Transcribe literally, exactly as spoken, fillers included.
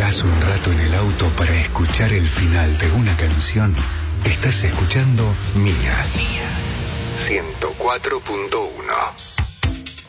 parás un rato en el auto para escuchar el final de una canción, estás escuchando Mía. Mía. ciento cuatro punto uno.